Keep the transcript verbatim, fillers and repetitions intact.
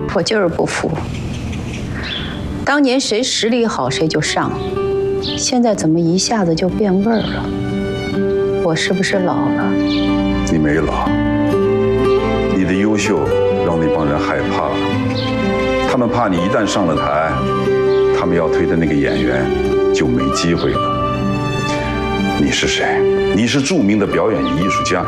我就是不服。当年谁实力好谁就上，现在怎么一下子就变味儿了？我是不是老了？ 你没老，你的优秀让那帮人害怕了。他们怕你一旦上了台，他们要推的那个演员就没机会了。你是谁？你是著名的表演艺术家，